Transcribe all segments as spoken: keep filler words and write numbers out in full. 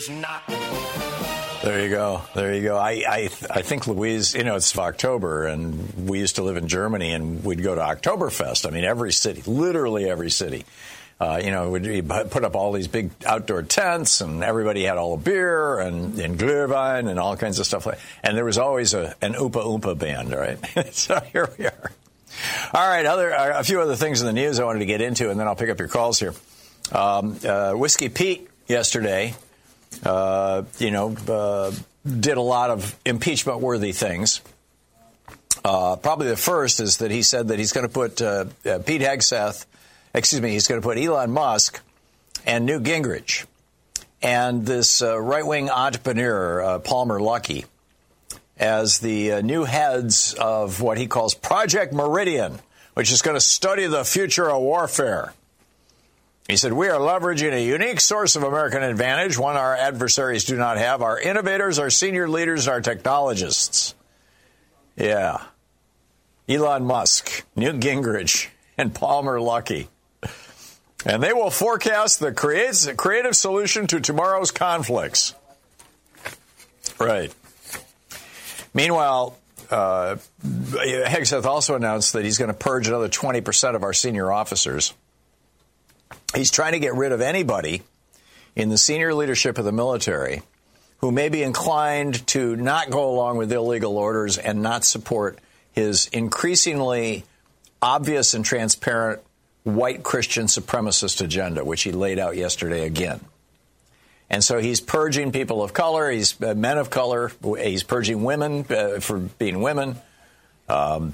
There you go. There you go. I, I I think Louise, you know, it's October, and we used to live in Germany, and we'd go to Oktoberfest. I mean, every city, literally every city, uh, you know, would put up all these big outdoor tents, and everybody had all the beer and, and Glühwein and all kinds of stuff. Like, and there was always a, an Oompa Oompa band, right? So here we are. All right, other a few other things in the news I wanted to get into, and then I'll pick up your calls here. Um, uh, Whiskey Pete yesterday. Uh, you know, uh, did a lot of impeachment-worthy things. Uh, probably the first is that he said that he's going to put uh, uh, Pete Hegseth, excuse me, he's going to put Elon Musk and Newt Gingrich and this uh, right-wing entrepreneur, uh, Palmer Luckey, as the uh, new heads of what he calls Project Meridian, which is going to study the future of warfare. He said, we are leveraging a unique source of American advantage, one our adversaries do not have, our innovators, our senior leaders, our technologists. Yeah. Elon Musk, Newt Gingrich, and Palmer Luckey. And they will forecast the creative solution to tomorrow's conflicts. Right. Meanwhile, uh, Hegseth also announced that he's going to purge another twenty percent of our senior officers. He's trying to get rid of anybody in the senior leadership of the military who may be inclined to not go along with illegal orders and not support his increasingly obvious and transparent white Christian supremacist agenda, which he laid out yesterday again. And so he's purging people of color, he's uh, men of color, he's purging women uh, for being women. Um,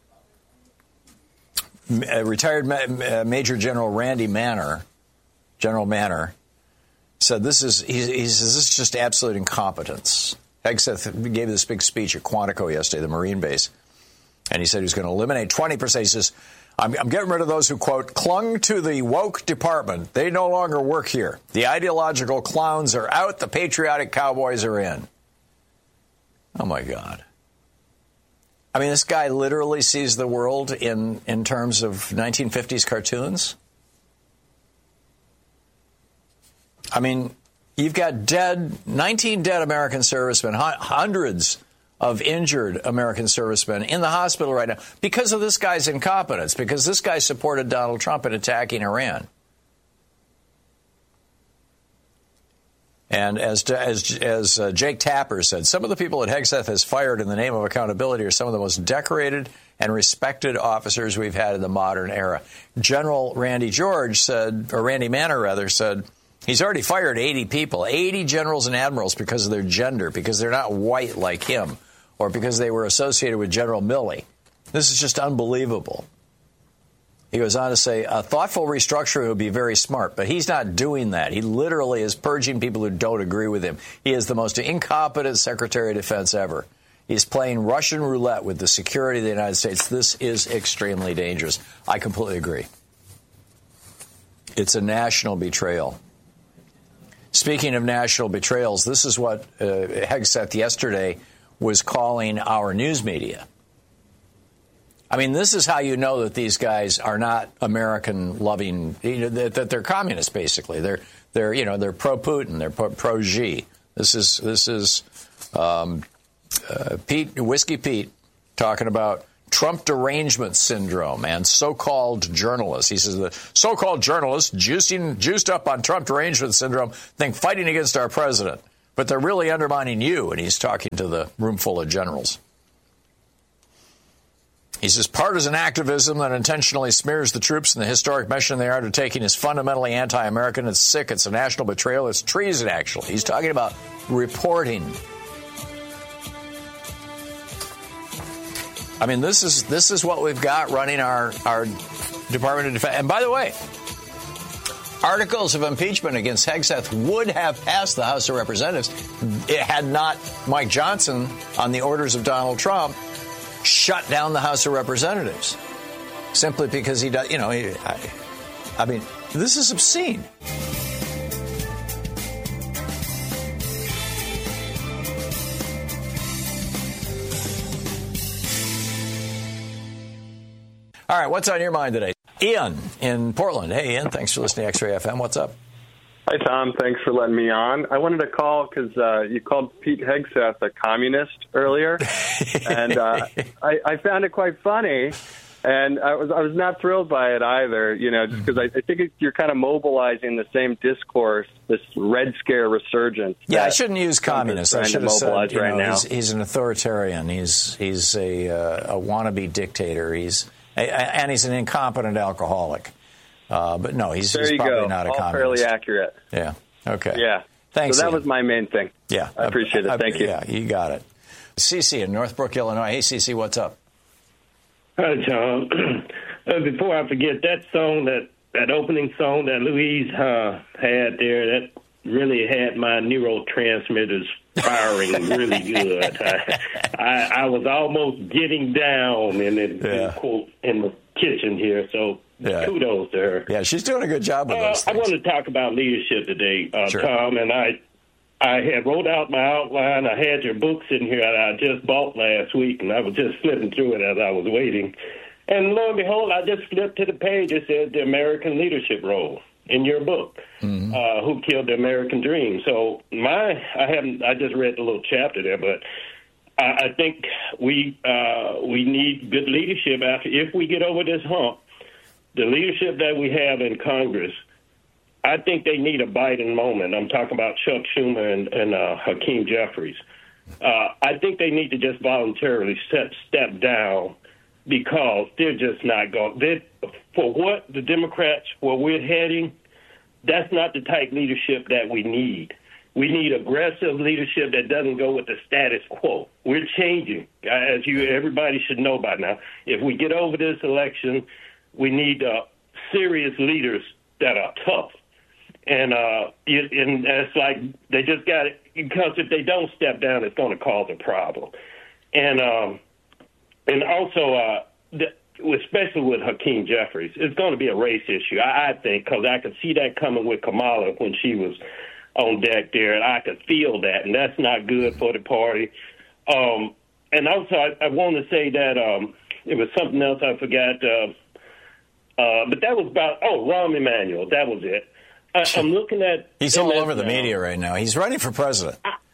Retired Major General Randy Manner, General Manner, said this is he, he says this is just absolute incompetence. Hegseth gave this big speech at Quantico yesterday, the Marine base, and he said he was going to eliminate twenty percent. He says, I'm, I'm getting rid of those who, quote, clung to the woke department. They no longer work here. The ideological clowns are out. The patriotic cowboys are in. Oh, my God. I mean, this guy literally sees the world in, in terms of nineteen fifties cartoons. I mean, you've got dead, nineteen dead American servicemen, hundreds of injured American servicemen in the hospital right now because of this guy's incompetence, because this guy supported Donald Trump in attacking Iran. And as as as uh, Jake Tapper said, some of the people that Hegseth has fired in the name of accountability are some of the most decorated and respected officers we've had in the modern era. General Randy George said, or Randy Manner rather, said he's already fired eighty people, eighty generals and admirals because of their gender, because they're not white like him, or because they were associated with General Milley. This is just unbelievable. He goes on to say, a thoughtful restructuring would be very smart, but he's not doing that. He literally is purging people who don't agree with him. He is the most incompetent Secretary of Defense ever. He's playing Russian roulette with the security of the United States. This is extremely dangerous. I completely agree. It's a national betrayal. Speaking of national betrayals, this is what uh, Hegseth yesterday was calling our news media. I mean, this is how you know that these guys are not American-loving, you know, that, that they're communists, basically. They're, they're, you know, they're pro-Putin, they're pro-Xi. This is this is um, uh, Pete, Whiskey Pete, talking about Trump derangement syndrome and so-called journalists. He says the so-called journalists, juicing, juiced up on Trump derangement syndrome, think fighting against our president, but they're really undermining you. And he's talking to the room full of generals. He says partisan activism that intentionally smears the troops and the historic mission they are undertaking is fundamentally anti-American. It's sick. It's a national betrayal. It's treason, actually. He's talking about reporting. I mean, this is this is what we've got running our, our Department of Defense. And by the way, articles of impeachment against Hegseth would have passed the House of Representatives. It had not Mike Johnson, on the orders of Donald Trump, shut down the House of Representatives simply because he does, you know, he, I, I mean, this is obscene. All right, what's on your mind today? Ian in Portland. Hey, Ian, thanks for listening to X-Ray F M. What's up? Hi, Tom. Thanks for letting me on. I wanted to call because uh, you called Pete Hegseth a communist earlier, and uh, I, I found it quite funny. And I was I was not thrilled by it either, you know, just because I, I think it, you're kind of mobilizing the same discourse, this Red Scare resurgence. Yeah, I shouldn't use communist. I should have said, you right know, now. he's, he's an authoritarian. He's he's a, uh, a wannabe dictator. He's a, and he's an incompetent alcoholic. Uh, but no, he's, he's probably go. not a All communist. fairly accurate. Yeah. Okay. Yeah. Thanks. So that Ian. was my main thing. Yeah. I appreciate it. Thank I, you. Yeah, you got it. Cece in Northbrook, Illinois. Hey, Cece, what's up? Hi, Tom. uh, before I forget, that song, that, that opening song that Louise uh, had there, that really had my neurotransmitters firing really good. I, I, I was almost getting down in the, Yeah. quote, in the kitchen here, so Yeah. kudos to her. Yeah, she's doing a good job with Uh, those I things. want to talk about leadership today, uh, Sure. Tom, and I I had wrote out my outline. I had your books in here that I just bought last week, and I was just flipping through it as I was waiting. And lo and behold, I just flipped to the page that said the American leadership role in your book, mm-hmm. uh, Who Killed the American Dream. So my, I haven't, I just read the little chapter there, but I, I think we uh, we need good leadership after if we get over this hump. The leadership that we have in Congress, I think they need a Biden moment. I'm talking about Chuck Schumer and, and uh, Hakeem Jeffries. Uh, I think they need to just voluntarily step, step down because they're just not going. They're, for what the Democrats, where we're heading, that's not the type leadership that we need. We need aggressive leadership that doesn't go with the status quo. We're changing, as you everybody should know by now. If we get over this election, we need uh, serious leaders that are tough. And uh, it, and it's like they just got it, because if they don't step down, it's going to cause a problem. And um, and also, uh, the, especially with Hakeem Jeffries, it's going to be a race issue, I, I think, because I could see that coming with Kamala when she was on deck there, and I could feel that, and that's not good for the party. Um, and also, I, I want to say that um, it was something else I forgot, uh, uh, but that was about, oh, Rahm Emanuel, that was it. I, I'm looking at... He's all over the media right now. He's running for president.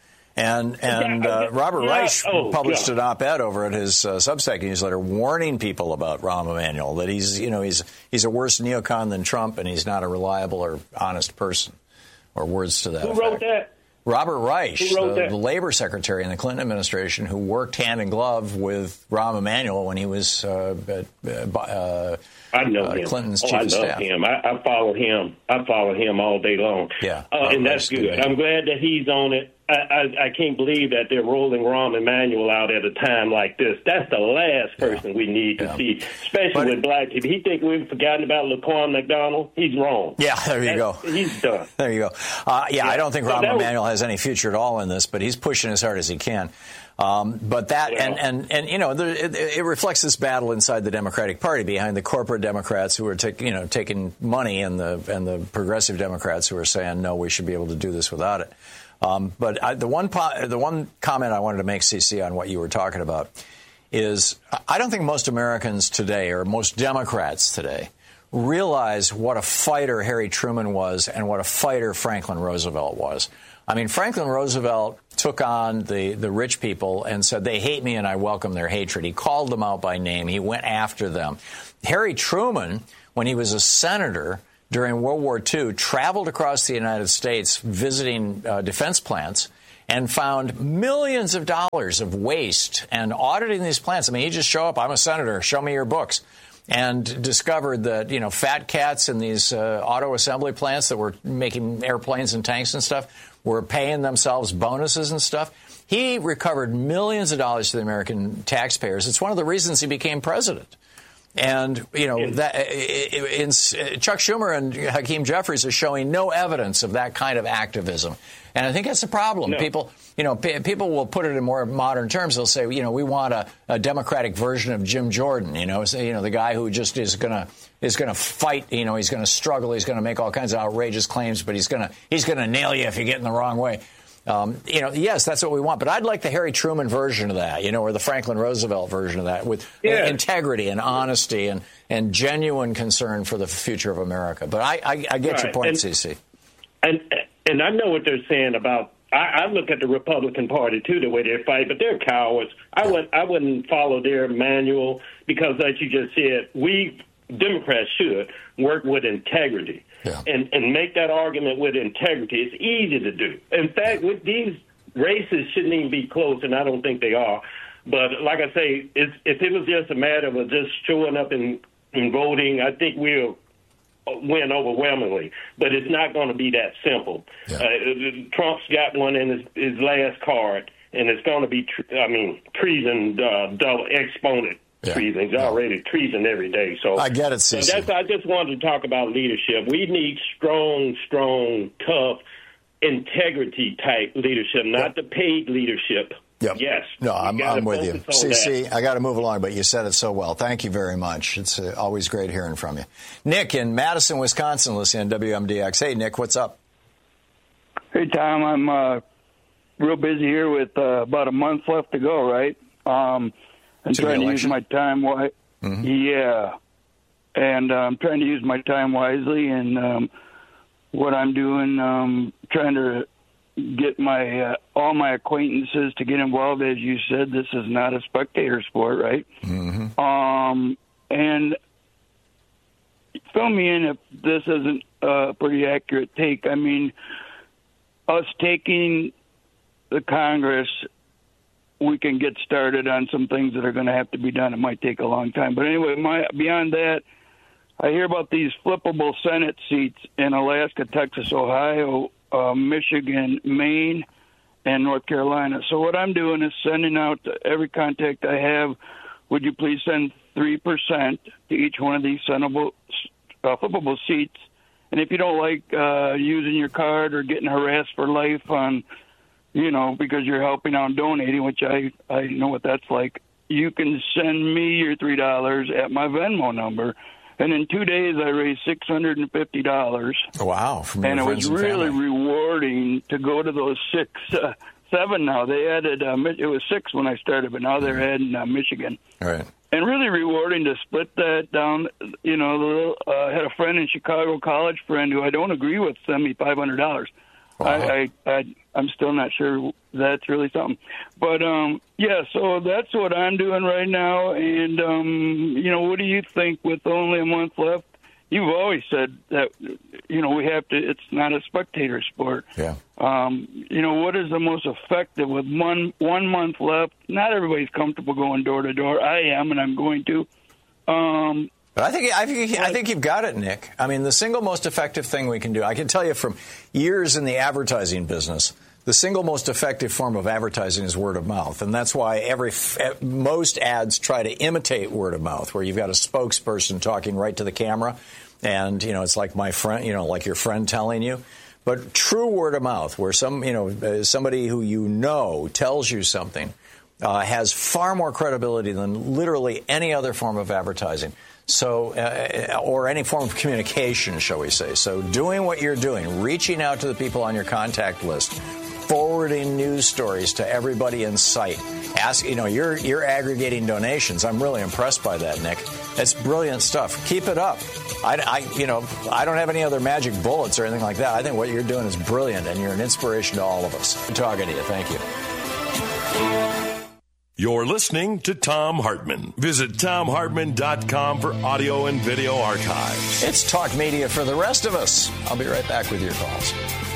And and uh, Robert yeah, Reich oh, published God. an op-ed over at his uh, Substack newsletter warning people about Rahm Emanuel, that he's, you know, he's he's a worse neocon than Trump, and he's not a reliable or honest person, or words to that Who effect. wrote that? Robert Reich, Who wrote the, that? the labor secretary in the Clinton administration, who worked hand in glove with Rahm Emanuel when he was uh, uh, uh, I know uh, him. Clinton's oh, chief I of love staff. him. I, I follow him. I follow him all day long. Yeah, uh, and that's good. good. I'm glad that he's on it. I, I, I can't believe that they're rolling Rahm Emanuel out at a time like this. That's the last person yeah. we need to yeah. see, especially but, with black people. He think we've forgotten about Laquan McDonald. He's wrong. Yeah, there you that's, go. He's done. There you go. Uh, yeah, yeah, I don't think so Rahm was, Emanuel has any future at all in this, but he's pushing as hard as he can. Um, but that, yeah. and, and, and, you know, there, it, it reflects this battle inside the Democratic Party behind the corporate Democrats who are, take, you know, taking money, and the and the progressive Democrats who are saying, no, we should be able to do this without it. Um, but I, the one po- the one comment I wanted to make, C C, on what you were talking about is I don't think most Americans today, or most Democrats today, realize what a fighter Harry Truman was and what a fighter Franklin Roosevelt was. I mean, Franklin Roosevelt took on the, the rich people and said, they hate me and I welcome their hatred. He called them out by name. He went after them. Harry Truman, when he was a senator during World War Two, traveled across the United States visiting uh, defense plants and found millions of dollars of waste and auditing these plants. I mean, he just show up, I'm a senator, show me your books. And discovered that, you know, fat cats in these uh, auto assembly plants that were making airplanes and tanks and stuff were paying themselves bonuses and stuff. He recovered millions of dollars to the American taxpayers. It's one of the reasons he became president. And, you know, that in, in, Chuck Schumer and Hakeem Jeffries are showing no evidence of that kind of activism. And I think that's the problem. No. People, you know, p- people will put it in more modern terms. They'll say, you know, we want a, a Democratic version of Jim Jordan, you know, so, you know, the guy who just is going to is going to fight, you know, he's going to struggle, he's going to make all kinds of outrageous claims, but he's going to he's going to nail you if you get in the wrong way. Um, you know, yes, that's what we want. But I'd like the Harry Truman version of that, you know, or the Franklin Roosevelt version of that, with yeah. integrity and honesty and, and genuine concern for the future of America. But I, I, I get right. your point, and, C C. and and I know what they're saying about. I, I look at the Republican Party too, the way they fight, but they're cowards. I wouldn't I wouldn't follow their manual because, like you just said, we Democrats should work with integrity yeah. and and make that argument with integrity. It's easy to do. In fact, with these races shouldn't even be close, and I don't think they are. But like I say, it's, if it was just a matter of just showing up and, and voting, I think we'll win overwhelmingly. But it's not going to be that simple. Yeah. Uh, Trump's got one in his, his last card, and it's going to be, tre- I mean, treason, uh, double exponent yeah. treason. It's already yeah. treason every day. So I get it, C C. That's, I just wanted to talk about leadership. We need strong, strong, tough, integrity-type leadership, not the paid leadership. Yep. Yes. No, I'm, I'm with you. C C, I got to move along, but you said it so well. Thank you very much. It's uh, always great hearing from you. Nick in Madison, Wisconsin, listening to W M D X. Hey, Nick, what's up? Hey, Tom, I'm uh, real busy here with uh, about a month left to go, right? Um, I'm to trying to use my time wisely. Mm-hmm. Yeah. And uh, I'm trying to use my time wisely, and um, what I'm doing, um, trying to get my uh, all my acquaintances to get involved. As you said, this is not a spectator sport, right? Mm-hmm. Um, and fill me in if this isn't a pretty accurate take. I mean, us taking the Congress, we can get started on some things that are going to have to be done. It might take a long time. But anyway, my, beyond that, I hear about these flippable Senate seats in Alaska, Texas, Ohio, Uh, Michigan, Maine, and North Carolina. So what I'm doing is sending out to every contact I have, would you please send three percent to each one of these sendable, uh, flippable seats. And if you don't like uh, using your card or getting harassed for life on, you know, because you're helping out and donating, which I, I know what that's like, you can send me your three dollars at my Venmo number. And in two days, I raised six hundred fifty dollars. Wow. From and it was and really family. rewarding to go to those six, uh, seven now. They added, uh, it was six when I started, but now they're adding uh, Michigan. All right. And really rewarding to split that down. You know, the little, uh, I had a friend in Chicago, college friend, who I don't agree with, send me five hundred dollars. Wow. I, I, I, I'm still not sure that's really something. But, um, yeah, so that's what I'm doing right now. And, um, you know, what do you think with only a month left? You've always said that, you know, we have to, it's not a spectator sport. Yeah. Um, you know, what is the most effective with one, one month left? Not everybody's comfortable going door to door. I am, and I'm going to. Um, But I think I think I think you've got it, Nick. I mean, the single most effective thing we can do, I can tell you from years in the advertising business, the single most effective form of advertising is word of mouth, and that's why every most ads try to imitate word of mouth, where you've got a spokesperson talking right to the camera, and you know it's like my friend, you know, like your friend telling you. But true word of mouth, where some you know somebody who you know tells you something, uh, has far more credibility than literally any other form of advertising. So, uh, or any form of communication, shall we say. So doing what you're doing, reaching out to the people on your contact list, forwarding news stories to everybody in sight. Ask, you know, you're, you're aggregating donations. I'm really impressed by that, Nick. That's brilliant stuff. Keep it up. I, I, you know, I don't have any other magic bullets or anything like that. I think what you're doing is brilliant, and you're an inspiration to all of us. Good talking to you. Thank you. You're listening to Thom Hartmann. Visit Thom Hartmann dot com for audio and video archives. It's talk media for the rest of us. I'll be right back with your calls.